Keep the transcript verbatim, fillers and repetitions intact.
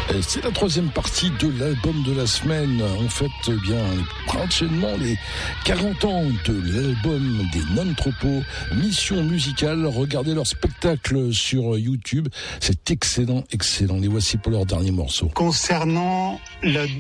C'est la troisième partie de l'album de la semaine. On fête bien prochainement les quarante ans de l'album des Non-Tropos, Mission Musicale. Regardez leur spectacle sur YouTube. C'est excellent, excellent. Les voici pour leur dernier morceau. Concernant le